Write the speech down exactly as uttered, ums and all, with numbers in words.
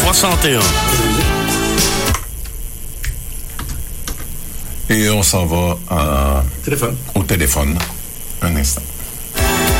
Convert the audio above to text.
soixante et un. Et on s'en va à... Téléphone. au téléphone. Un instant.